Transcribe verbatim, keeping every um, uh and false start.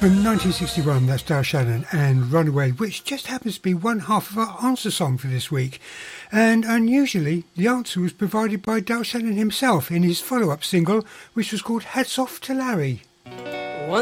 From nineteen sixty-one, that's Dale Shannon and Runaway, which just happens to be one half of our answer song for this week. And unusually, the answer was provided by Dale Shannon himself in his follow-up single, which was called Hats Off to Larry.